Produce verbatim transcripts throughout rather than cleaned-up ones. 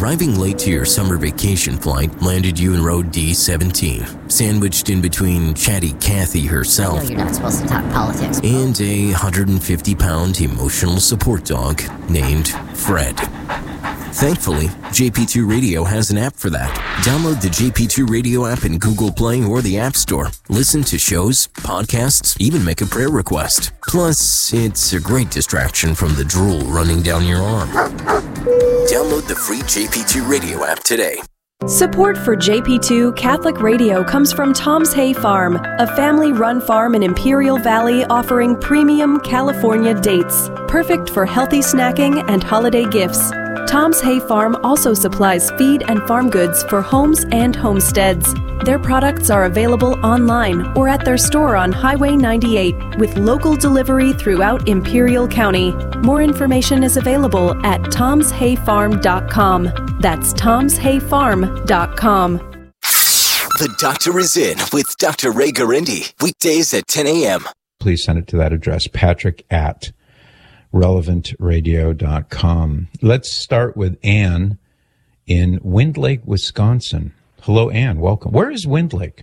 arriving late to your summer vacation flight landed you in row D seventeen, sandwiched in between chatty Kathy herself. I know you're not supposed to talk politics. And a one hundred fifty pound emotional support dog named Fred. Thankfully, J P two Radio has an app for that. Download the J P two Radio app in Google Play or the App Store. Listen to shows, podcasts, even make a prayer request. Plus, it's a great distraction from the drool running down your arm. Download the free J P two Radio app today. Support for J P two Catholic Radio comes from Tom's Hay Farm, a family-run farm in Imperial Valley offering premium California dates, perfect for healthy snacking and holiday gifts. Tom's Hay Farm also supplies feed and farm goods for homes and homesteads. Their products are available online or at their store on Highway ninety-eight with local delivery throughout Imperial County. More information is available at toms hay farm dot com. That's toms hay farm dot com. The Doctor is in with Doctor Ray Garindi, weekdays at ten a.m. Please send it to that address, Patrick at relevant radio dot com. Let's start with Ann in Wind Lake, Wisconsin. Hello, Ann. Welcome. Where is Wind Lake?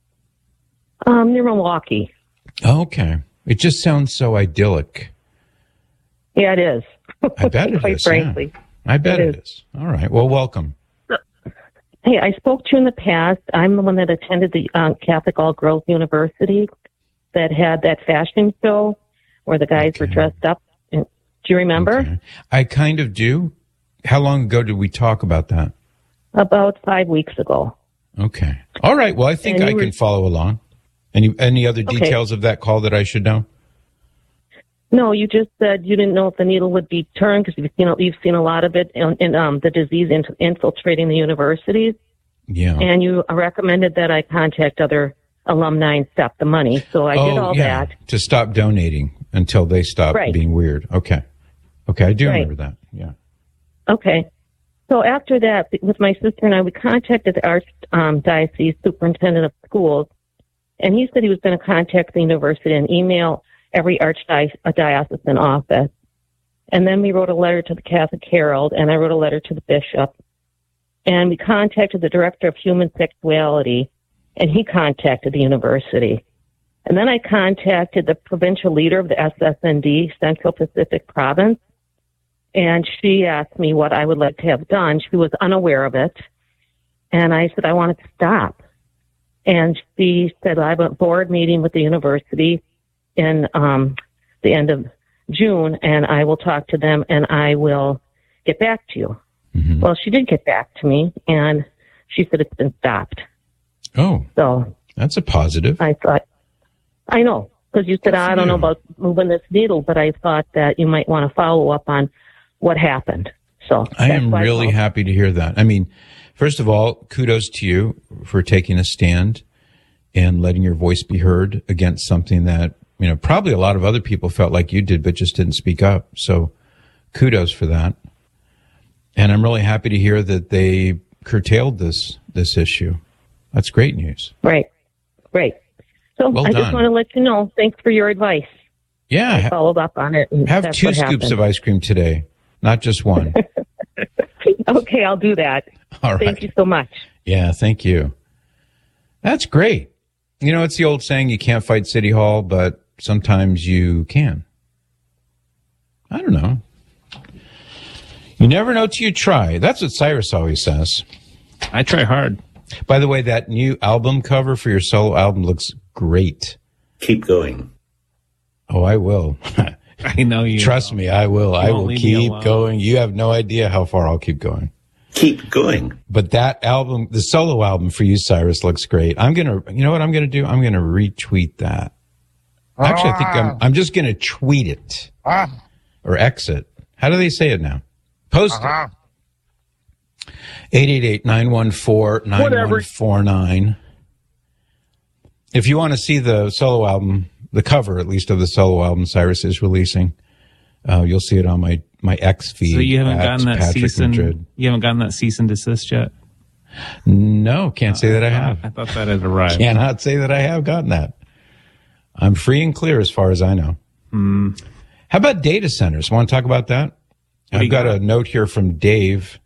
Um, near Milwaukee. Okay. It just sounds so idyllic. Yeah, it is. I bet it Quite is. frankly. Yeah. I bet it it is. is. All right. Well, welcome. Hey, I spoke to you in the past. I'm the one that attended the uh, Catholic All Girls University that had that fashion show where the guys Okay. were dressed up. Do you remember? Okay. I kind of do. How long ago did we talk about that? About five weeks ago. Okay. All right. Well, I think And I you were- can follow along. Any any other Okay. details of that call that I should know? No, you just said you didn't know if the needle would be turned because you've seen, you've seen a lot of it in, in um, the disease in, infiltrating the universities. Yeah. And you recommended that I contact other alumni and stop the money. So I oh, did all yeah. that. To stop donating until they stop Right. being weird. Okay. Okay. I do Right. remember that. Yeah. Okay. So after that, with my sister and I, we contacted the Archdiocese um, Superintendent of Schools, and he said he was going to contact the university and email every Archdiocesan office. And then we wrote a letter to the Catholic Herald, and I wrote a letter to the bishop. And we contacted the Director of Human Sexuality, and he contacted the university. And then I contacted the provincial leader of the S S N D, Central Pacific Province, and she asked me what I would like to have done. She was unaware of it. And I said, I want it to stop. And she said, I have a board meeting with the university in um, the end of June, and I will talk to them, and I will get back to you. Mm-hmm. Well, she did get back to me, and she said it's been stopped. Oh, So that's a positive. I thought, I know, because you said, I don't know about moving this needle, but I thought that you might want to follow up on what happened. So I that's am why really called. happy to hear that. I mean, first of all, kudos to you for taking a stand and letting your voice be heard against something that, you know, probably a lot of other people felt like you did, but just didn't speak up. So kudos for that. And I'm really happy to hear that they curtailed this, this issue. That's great news. Right, right. So Well I just done. want to let you know, thanks for your advice. Yeah. I ha- followed up on it. And have that's two what scoops happened. of ice cream today, not just one. Okay, I'll do that. All right. Thank you so much. Yeah, thank you. That's great. You know, it's the old saying, you can't fight City Hall, but sometimes you can. I don't know. You never know till you try. That's what Cyrus always says. I try hard. By the way, that new album cover for your solo album looks great. Keep going. Oh, I will. I know you. Trust me, I will. I won't will leave me keep alone. going. You have no idea how far I'll keep going. Keep going. But that album, the solo album for you, Cyrus, looks great. I'm going to, you know what I'm going to do? I'm going to retweet that. Actually, I think I'm, I'm just going to tweet it or exit. How do they say it now? Post it. eight eight eight, nine one four, nine one four nine. If you want to see the solo album, the cover at least of the solo album Cyrus is releasing, uh, you'll see it on my, my X feed. So you haven't at gotten that Patrick cease and Madrid. you haven't gotten that cease and desist yet. No, can't say that I have. I thought that had arrived. Cannot say that I have gotten that. I'm free and clear as far as I know. Mm. How about data centers? Want to talk about that? What do I've you got, got? a note here from Dave